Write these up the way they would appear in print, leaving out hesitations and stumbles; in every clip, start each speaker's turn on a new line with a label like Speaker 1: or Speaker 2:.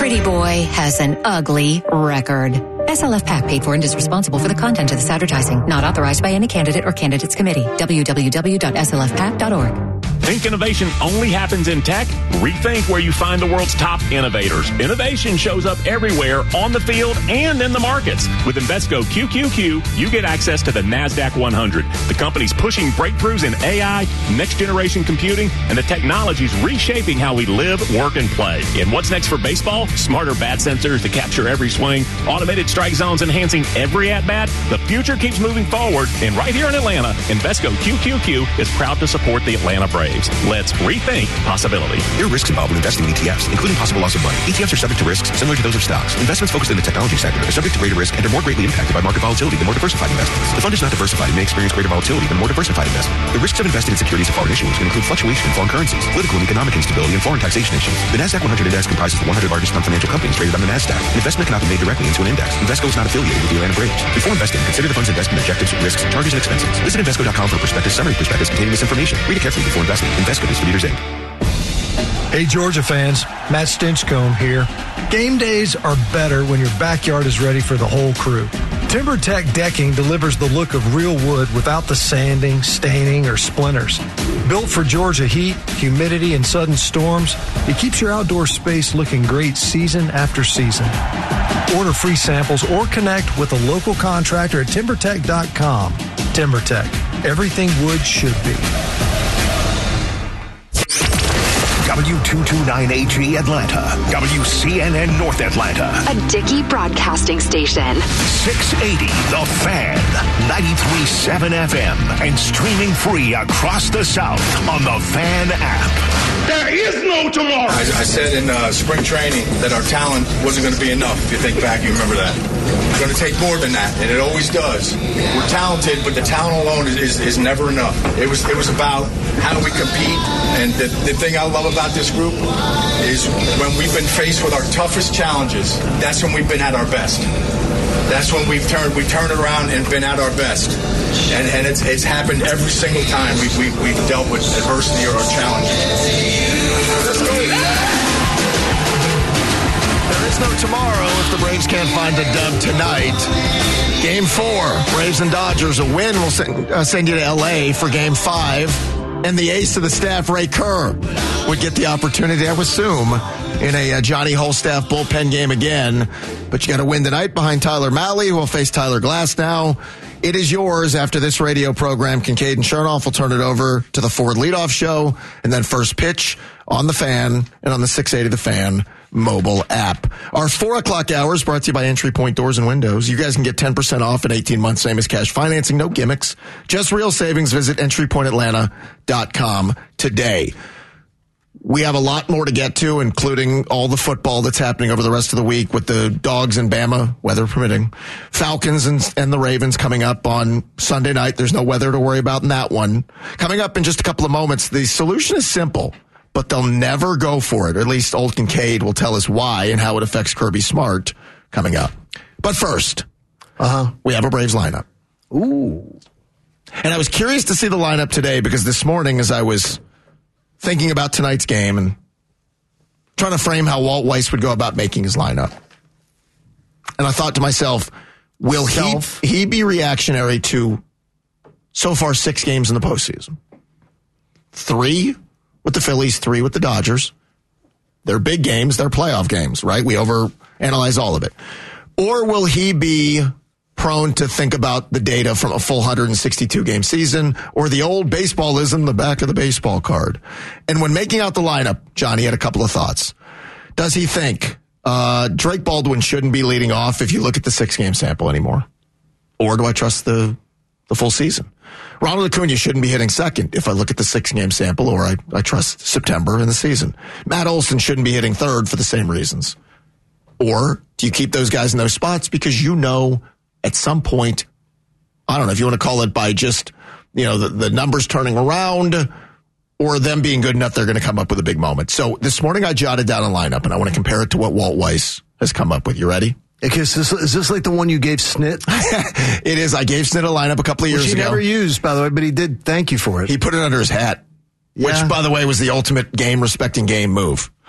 Speaker 1: pretty boy has an ugly record. SLF PAC paid for and is responsible for the content of this advertising. Not authorized by any candidate or candidates committee. www.slfpac.org.
Speaker 2: Think innovation only happens in tech? Rethink where you find the world's top innovators. Innovation shows up everywhere, on the field and in the markets. With Invesco QQQ, you get access to the NASDAQ 100. The company's pushing breakthroughs in AI, next-generation computing, and the technologies reshaping how we live, work, and play. And what's next for baseball? Smarter bat sensors to capture every swing, automated strike zones enhancing every at-bat. The future keeps moving forward, and right here in Atlanta, Invesco QQQ is proud to support the Atlanta Braves. Let's rethink possibility.
Speaker 3: There are risks involved with investing in ETFs, including possible loss of money. ETFs are subject to risks similar to those of stocks. Investments focused in the technology sector are subject to greater risk and are more greatly impacted by market volatility than more diversified investments. The fund is not diversified and may experience greater volatility than more diversified investments. The risks of investing in securities of foreign issuers can include fluctuation in foreign currencies, political and economic instability, and foreign taxation issues. The NASDAQ 100 index comprises the 100 largest non-financial companies traded on the NASDAQ. An investment cannot be made directly into an index. Invesco is not affiliated with the Atlanta Braves. Before investing, consider the fund's investment objectives, risks, charges, and expenses. Visit Invesco.com for a summary prospectus containing this information. Read it carefully before investing. Invesco Distributors, Inc.
Speaker 4: Hey, Georgia fans, Matt Stinchcomb here. Game days are better when your backyard is ready for the whole crew. TimberTech Decking delivers the look of real wood without the sanding, staining, or splinters. Built for Georgia heat, humidity, and sudden storms, it keeps your outdoor space looking great season after season. Order free samples or connect with a local contractor at TimberTech.com. TimberTech, everything wood should be.
Speaker 5: W229AG Atlanta, WCNN North Atlanta,
Speaker 6: a Dickey Broadcasting Station,
Speaker 5: 680 The Fan, 93.7 FM, and streaming free across the South on the Fan app.
Speaker 7: There is no tomorrow. I said in spring training that our talent wasn't going to be enough. If you think back, you remember that. It's going to take more than that, and it always does. We're talented, but the talent alone is never enough. It was about how do we compete, and the thing I love about this group is when we've been faced with our toughest challenges, that's when we've been at our best. That's when we've turned it around and been at our best. And it's happened every single time we've dealt with adversity or challenges.
Speaker 8: There is no tomorrow if the Braves can't find a dub tonight. Game 4, Braves and Dodgers. A win will send you to L.A. for Game 5. And the ace of the staff, Ray Kerr, would get the opportunity, I would assume, in a Johnny Holstaff bullpen game again. But you got to win tonight behind Tyler Mahle, who will face Tyler Glass now. It is yours after this radio program. Kincaid and Chernoff will turn it over to the Ford Leadoff Show, and then first pitch on the Fan and on the 680 The Fan mobile app. Our 4 o'clock hour is brought to you by Entry Point Doors and Windows. You guys can get 10% off in 18 months, same as cash financing, no gimmicks, just real savings. Visit entrypointatlanta.com today. We have a lot more to get to, including all the football that's happening over the rest of the week with the Dogs and Bama, weather permitting. Falcons and the Ravens coming up on Sunday night. There's no weather to worry about in that one. Coming up in just a couple of moments, the solution is simple, but they'll never go for it. Or at least Old Kincaid will tell us why and how it affects Kirby Smart coming up. But first, we have a Braves lineup.
Speaker 4: Ooh.
Speaker 8: And I was curious to see the lineup today because this morning as I was thinking about tonight's game and trying to frame how Walt Weiss would go about making his lineup. And I thought to myself, will he be reactionary to so far 6 games in the postseason? 3 with the Phillies, 3 with the Dodgers. They're big games, they're playoff games, right? We overanalyze all of it. Or will he be prone to think about the data from a full 162-game season or the old baseballism, the back of the baseball card? And when making out the lineup, Johnny had a couple of thoughts. Does he think Drake Baldwin shouldn't be leading off if you look at the 6-game sample anymore? Or do I trust the full season? Ronald Acuna shouldn't be hitting second if I look at the 6-game sample, or I trust September in the season. Matt Olson shouldn't be hitting third for the same reasons. Or do you keep those guys in those spots because you know at some point, I don't know if you want to call it by just, the numbers turning around or them being good enough, they're going to come up with a big moment. So this morning I jotted down a lineup and I want to compare it to what Walt Weiss has come up with. You ready?
Speaker 4: Is this like the one you gave Snit?
Speaker 8: It is. I gave Snit a lineup a couple of years ago.
Speaker 4: Which he never used, by the way, but he did thank you for it.
Speaker 8: He put it under his hat, which, by the way, was the ultimate game-respecting game move.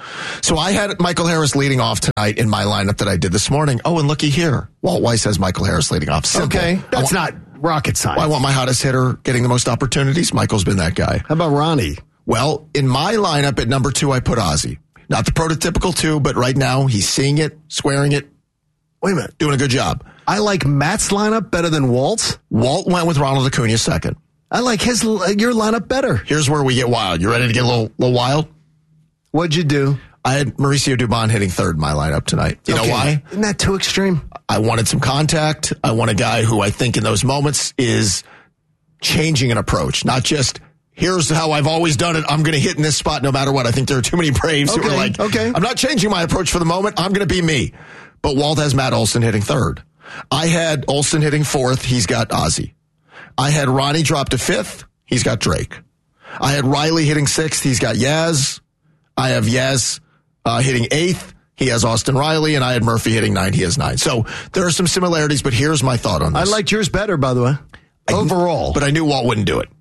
Speaker 8: So I had Michael Harris leading off tonight in my lineup that I did this morning. Oh, and looky here. Walt Weiss has Michael Harris leading off. Simple.
Speaker 9: Okay, that's not rocket science.
Speaker 8: Well, I want my hottest hitter getting the most opportunities. Michael's been that guy.
Speaker 9: How about Ronnie?
Speaker 8: Well, in my lineup at number 2, I put Ozzie. Not the prototypical 2, but right now he's seeing it, squaring it.
Speaker 9: Wait a minute.
Speaker 8: Doing a good job.
Speaker 9: I like Matt's lineup better than Walt's.
Speaker 8: Walt went with Ronald Acuna second.
Speaker 9: I like your lineup better.
Speaker 8: Here's where we get wild. You ready to get a little wild?
Speaker 9: What'd you do?
Speaker 8: I had Mauricio Dubon hitting third in my lineup tonight. You know why?
Speaker 9: Isn't that too extreme?
Speaker 8: I wanted some contact. I want a guy who I think in those moments is changing an approach, not just here's how I've always done it. I'm going to hit in this spot no matter what. I think there are too many Braves who are like, I'm not changing my approach for the moment. I'm going to be me. But Walt has Matt Olson hitting third. I had Olson hitting fourth. He's got Ozzie. I had Ronnie drop to fifth. He's got Drake. I had Riley hitting sixth. He's got Yaz. I have Yaz hitting eighth. He has Austin Riley, and I had Murphy hitting 9. He has 9. So there are some similarities, but here's my thought on this.
Speaker 9: I liked yours better, by the way, overall.
Speaker 8: But I knew Walt wouldn't do it.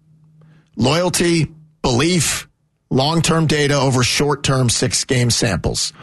Speaker 8: Loyalty, belief, long-term data over short-term 6-game samples.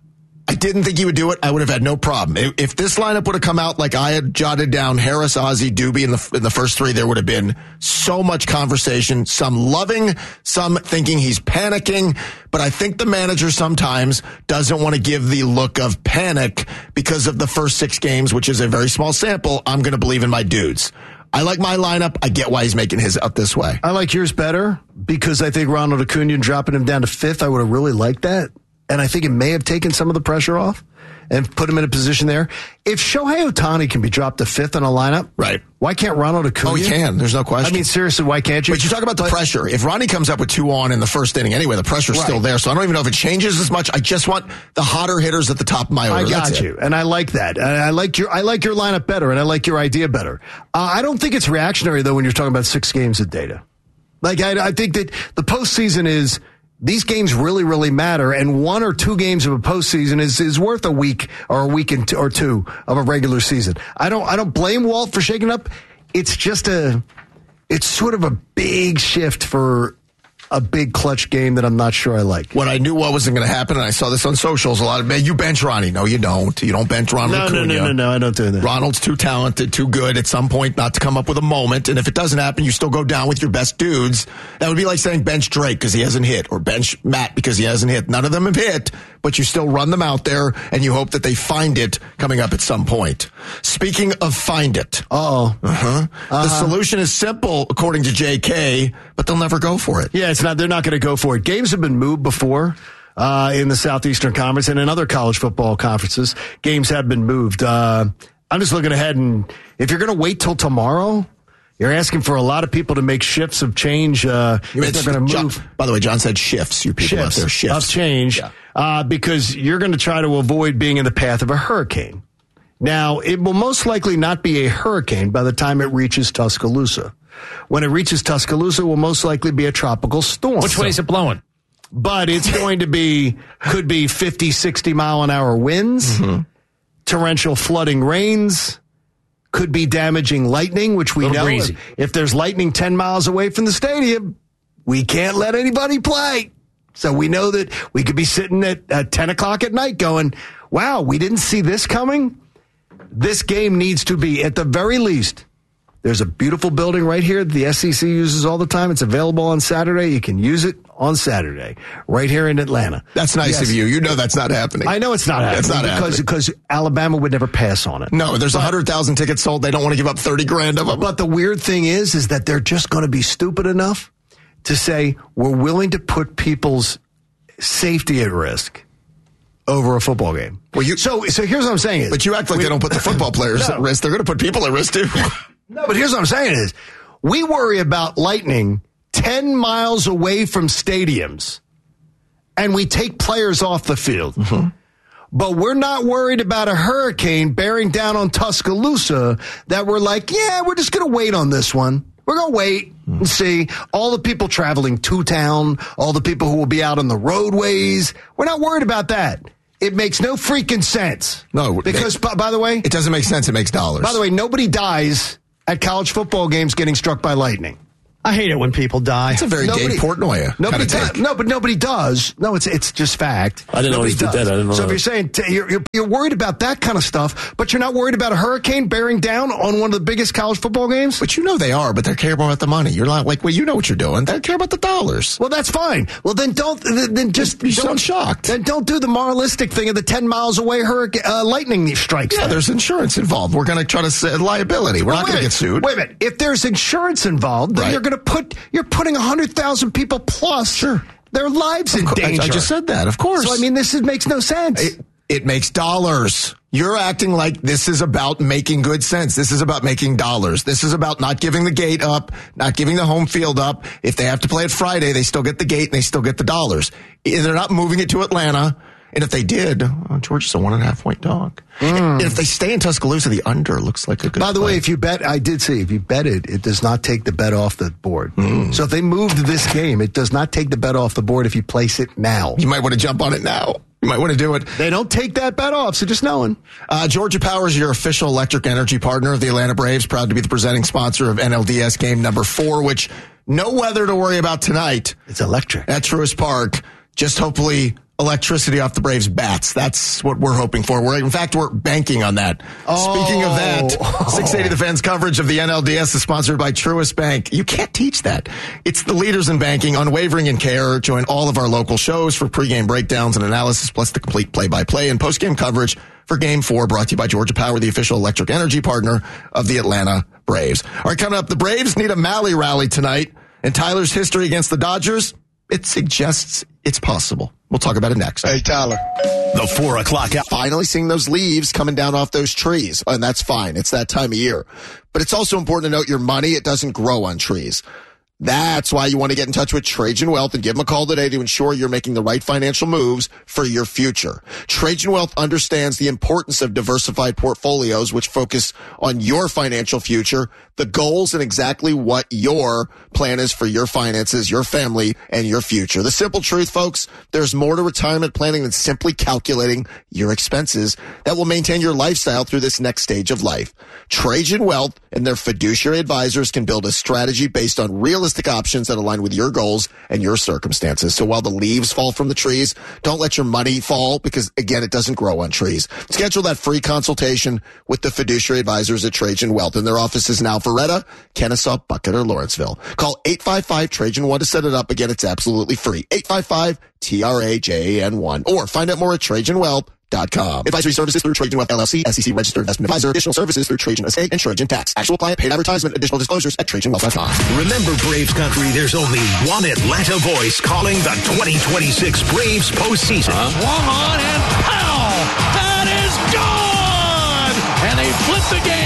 Speaker 8: I didn't think he would do it. I would have had no problem. If this lineup would have come out like I had jotted down Harris, Ozzie, Doobie in the first 3, there would have been so much conversation, some loving, some thinking he's panicking. But I think the manager sometimes doesn't want to give the look of panic because of the first 6 games, which is a very small sample. I'm going to believe in my dudes. I like my lineup. I get why he's making his up this way.
Speaker 9: I like yours better because I think Ronald Acuna dropping him down to 5th, I would have really liked that. And I think it may have taken some of the pressure off and put him in a position there. If Shohei Ohtani can be dropped to 5th in a lineup,
Speaker 8: right?
Speaker 9: Why can't Ronald Acuna?
Speaker 8: Oh, he can. There's no question.
Speaker 9: I mean, seriously, why can't you?
Speaker 8: But you talk about the pressure. If Ronnie comes up with 2 on in the first inning anyway, the pressure's still there. So I don't even know if it changes as much. I just want the hotter hitters at the top of my order.
Speaker 9: I got you. And I like that. And I like your lineup better, and I like your idea better. I don't think it's reactionary, though, when you're talking about 6 games of data. Like, I think that the postseason is... These games really, really matter, and 1 or 2 games of a postseason is worth a week or a week or 2 of a regular season. I don't blame Walt for shaking up. It's just it's sort of a big shift for a big clutch game that I'm not sure I like.
Speaker 8: What I knew what wasn't going to happen, and I saw this on socials, a lot of, you bench Ronnie. No, you don't. You don't bench Ronald Acuna.
Speaker 9: No, I don't do that.
Speaker 8: Ronald's too talented, too good at some point not to come up with a moment, and if it doesn't happen, you still go down with your best dudes. That would be like saying bench Drake because he hasn't hit, or bench Matt because he hasn't hit. None of them have hit, but you still run them out there, and you hope that they find it coming up at some point. Speaking of find it. The solution is simple, according to JK, but they'll never go for it.
Speaker 9: Yeah, they're not going to go for it. Games have been moved before in the Southeastern Conference and in other college football conferences. Games have been moved. I'm just looking ahead, and if you're going to wait till tomorrow, you're asking for a lot of people to make shifts of change. They're going to move.
Speaker 8: By the way, John said shifts. You people out there, shifts
Speaker 9: of change, because you're going to try to avoid being in the path of a hurricane. Now, it will most likely not be a hurricane by the time it reaches Tuscaloosa. When it reaches Tuscaloosa, it will most likely be a tropical storm.
Speaker 10: Which way is it blowing?
Speaker 9: But it's going to could be 50, 60 mile an hour winds, torrential flooding rains, could be damaging lightning, which we know. If there's lightning 10 miles away from the stadium, we can't let anybody play. So we know that we could be sitting at 10 o'clock at night going, wow, we didn't see this coming. This game needs to be, at the very least, there's a beautiful building right here that the SEC uses all the time. It's available on Saturday. You can use it on Saturday right here in Atlanta.
Speaker 8: That's nice of you. You know that's not happening.
Speaker 9: I know it's not happening.
Speaker 8: It's not happening.
Speaker 9: Because Alabama would never pass on it.
Speaker 8: No, there's 100,000 tickets sold. They don't want to give up 30 grand of them.
Speaker 9: But the weird thing is that they're just going to be stupid enough to say we're willing to put people's safety at risk over a football game.
Speaker 8: Well,
Speaker 9: so here's what I'm saying.
Speaker 8: But you act like they don't put the football players at risk. They're going to put people at risk too.
Speaker 9: No, but here's what I'm saying is we worry about lightning 10 miles away from stadiums, and we take players off the field. But we're not worried about a hurricane bearing down on Tuscaloosa that we're like, yeah, we're just going to wait on this one. We're going to wait and see all the people traveling to town, all the people who will be out on the roadways. We're not worried about that. It makes no freaking sense.
Speaker 8: No.
Speaker 9: Because, by the way...
Speaker 8: It doesn't make sense. It makes dollars.
Speaker 9: By the way, nobody dies at college football games getting struck by lightning.
Speaker 10: I hate it when people die.
Speaker 8: It's a very Dave Portnoy.
Speaker 9: Nobody does. No, but nobody does. No, it's just fact.
Speaker 11: I didn't know he did that. I didn't know.
Speaker 9: So if you're saying you're worried about that kind of stuff, but you're not worried about a hurricane bearing down on one of the biggest college football games?
Speaker 8: But you know they are, but they care more about the money. You're not like, well, you know what you're doing. They care about the dollars.
Speaker 9: Well, that's fine. Well, then don't
Speaker 8: sound shocked.
Speaker 9: Then don't do the moralistic thing of the 10 miles away lightning strikes.
Speaker 8: Yeah, there's insurance involved. We're going to try to say liability. We're not going to get sued.
Speaker 9: Wait a minute. If there's insurance involved, then you're putting 100,000 people plus their lives in danger.
Speaker 8: I just said that, of course.
Speaker 9: So, I mean, this makes no sense.
Speaker 8: It makes dollars. You're acting like this is about making good sense. This is about making dollars. This is about not giving the gate up, not giving the home field up. If they have to play it Friday, they still get the gate and they still get the dollars. They're not moving it to Atlanta. And if they did, Georgia's a 1.5-point dog. And if they stay in Tuscaloosa, the under looks like a good
Speaker 9: By the way, if you bet, I did see, if you bet it does not take the bet off the board. So if they moved this game, it does not take the bet off the board if you place it now.
Speaker 8: You might want to jump on it now. You might want to do it.
Speaker 9: They don't take that bet off, so just knowing.
Speaker 8: Georgia Power is your official electric energy partner of the Atlanta Braves. Proud to be the presenting sponsor of NLDS game number 4, which no weather to worry about tonight.
Speaker 9: It's electric.
Speaker 8: At Truist Park. Just hopefully electricity off the Braves' bats. That's what we're hoping for. In fact, we're banking on that. Speaking of that, 680 The Fan's coverage of the NLDS is sponsored by Truist Bank. You can't teach that. It's the leaders in banking, unwavering in care. Join all of our local shows for pregame breakdowns and analysis, plus the complete play-by-play and postgame coverage for Game 4, brought to you by Georgia Power, the official electric energy partner of the Atlanta Braves. All right, coming up, the Braves need a Mahle rally tonight, and Tyler's history against the Dodgers, it suggests it's possible. We'll talk about it next.
Speaker 12: Hey, Tyler.
Speaker 5: The 4 o'clock hour.
Speaker 8: Finally seeing those leaves coming down off those trees, and that's fine. It's that time of year. But it's also important to note your money, it doesn't grow on trees. That's why you want to get in touch with Trajan Wealth and give them a call today to ensure you're making the right financial moves for your future. Trajan Wealth understands the importance of diversified portfolios, which focus on your financial future, the goals, and exactly what your plan is for your finances, your family, and your future. The simple truth, folks, there's more to retirement planning than simply calculating your expenses that will maintain your lifestyle through this next stage of life. Trajan Wealth and their fiduciary advisors can build a strategy based on realistic options that align with your goals and your circumstances. So while the leaves fall from the trees, don't let your money fall because, again, it doesn't grow on trees. Schedule that free consultation with the fiduciary advisors at Trajan Wealth. And their office is now Alpharetta, Kennesaw, Buckett, or Lawrenceville. Call 855-TRAJAN-1 to set it up. Again, it's absolutely free. 855-TRAJAN-1. Or find out more at TrajanWealth.com. Advisory services through Trajan Wealth LLC, SEC registered investment advisor. Additional services through Trajan Estate and Trajan Tax. Actual client paid advertisement. Additional disclosures at TrajanWealth.com.
Speaker 5: Remember, Braves country, there's only one Atlanta voice calling the 2026 Braves postseason.
Speaker 13: Swung on and pow! That is gone! And they flip the game.